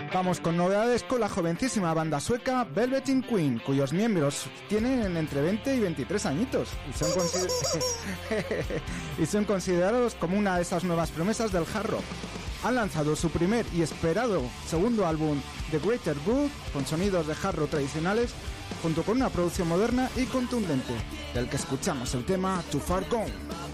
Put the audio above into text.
Vamos con novedades con la jovencísima banda sueca Velvet Queen, cuyos miembros tienen entre 20 y 23 añitos y son considerados como una de esas nuevas promesas del hard rock. Han lanzado su primer y esperado segundo álbum, The Greater Good, con sonidos de hard rock tradicionales, junto con una producción moderna y contundente, del que escuchamos el tema Too Far Gone.